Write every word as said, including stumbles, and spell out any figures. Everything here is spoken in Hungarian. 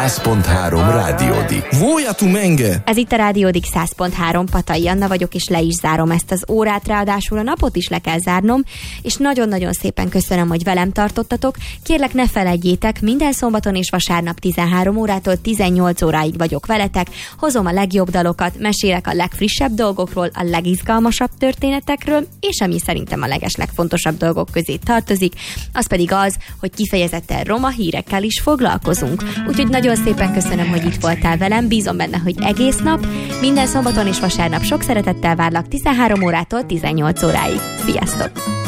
száz pont három Rádiódik. Vója tu menge! Ez itt a Rádiódik száz pont három, Patai Anna vagyok, és le is zárom ezt az órát, ráadásul a napot is le kell zárnom, és nagyon-nagyon szépen köszönöm, hogy velem tartottatok. Kérlek, ne feledjétek, minden szombaton és vasárnap tizenhárom órától tizennyolc óráig vagyok veletek, hozom a legjobb dalokat, mesélek a legfrissebb dolgokról, a legizgalmasabb történetekről, és ami szerintem a legeslegfontosabb dolgok közé tartozik, az pedig az, hogy kifejezetten roma hírekkel is foglalkozunk. Úgyhogy nagyon szépen köszönöm, hogy itt voltál velem, bízom benne, hogy egész nap, minden szombaton és vasárnap sok szeretettel várlak tizenhárom órától tizennyolc óráig. Sziasztok!